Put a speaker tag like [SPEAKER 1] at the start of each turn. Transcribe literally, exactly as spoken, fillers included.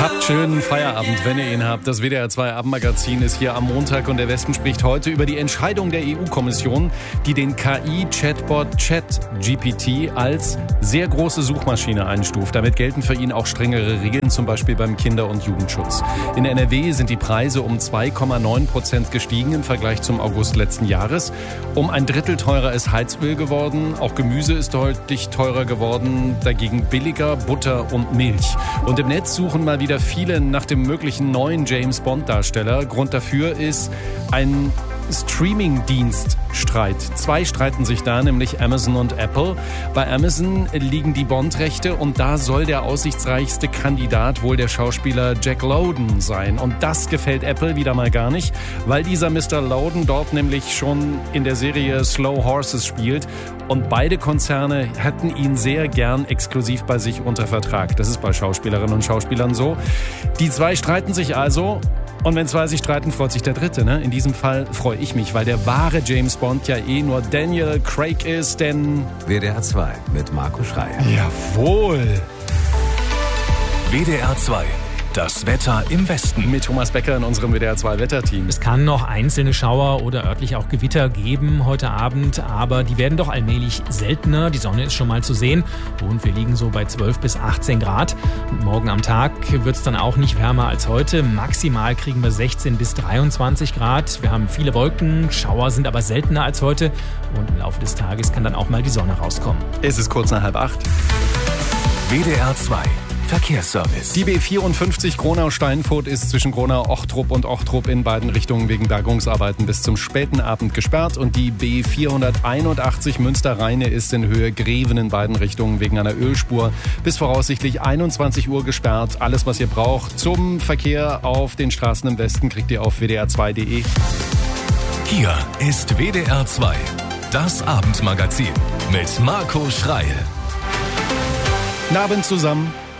[SPEAKER 1] Habt schönen Feierabend, wenn ihr ihn habt. Das W D R zwei Abendmagazin ist hier am Montag und der Westen spricht heute über die Entscheidung der E U-Kommission, die den K I-Chatbot ChatGPT als sehr große Suchmaschine einstuft. Damit gelten für ihn auch strengere Regeln, zum Beispiel beim Kinder- und Jugendschutz. In N R W sind die Preise um zwei Komma neun Prozent gestiegen im Vergleich zum August letzten Jahres. Um ein Drittel teurer ist Heizöl geworden. Auch Gemüse ist deutlich teurer geworden. Dagegen billiger Butter und Milch. Und im Netz suchen mal wieder viele nach dem möglichen neuen James-Bond-Darsteller. Grund dafür ist ein Streaming-Dienststreit. Zwei streiten sich da, nämlich Amazon und Apple. Bei Amazon liegen die Bond-Rechte und da soll der aussichtsreichste Kandidat wohl der Schauspieler Jack Lowden sein. Und das gefällt Apple wieder mal gar nicht, weil dieser Mister Lowden dort nämlich schon in der Serie Slow Horses spielt. Und beide Konzerne hätten ihn sehr gern exklusiv bei sich unter Vertrag. Das ist bei Schauspielerinnen und Schauspielern so. Die zwei streiten sich also. Und wenn zwei sich streiten, freut sich der Dritte. Ne? In diesem Fall freue ich mich, weil der wahre James Bond ja eh nur Daniel Craig ist, denn...
[SPEAKER 2] W D R zwei mit Marco Schreier.
[SPEAKER 1] Jawohl!
[SPEAKER 3] W D R zwei. Das Wetter im Westen.
[SPEAKER 1] Mit Thomas Becker in unserem W D R zwei Wetterteam.
[SPEAKER 4] Es kann noch einzelne Schauer oder örtlich auch Gewitter geben heute Abend, aber die werden doch allmählich seltener. Die Sonne ist schon mal zu sehen und wir liegen so bei zwölf bis achtzehn Grad. Und morgen am Tag wird es dann auch nicht wärmer als heute. Maximal kriegen wir sechzehn bis dreiundzwanzig Grad. Wir haben viele Wolken, Schauer sind aber seltener als heute und im Laufe des Tages kann dann auch mal die Sonne rauskommen.
[SPEAKER 1] Es ist kurz nach halb acht.
[SPEAKER 3] W D R zwei. Verkehrsservice.
[SPEAKER 1] Die B vierundfünfzig Gronau-Steinfurt ist zwischen Gronau-Ochtrup und Ochtrup in beiden Richtungen wegen Bergungsarbeiten bis zum späten Abend gesperrt. Und die B vierhunderteinundachtzig Münster-Rheine ist in Höhe Greven in beiden Richtungen wegen einer Ölspur bis voraussichtlich einundzwanzig Uhr gesperrt. Alles, was ihr braucht zum Verkehr auf den Straßen im Westen, kriegt ihr auf w d r zwei punkt d e.
[SPEAKER 3] Hier ist W D R zwei, das Abendmagazin mit Marco Schreil.
[SPEAKER 1] Guten Abend zusammen.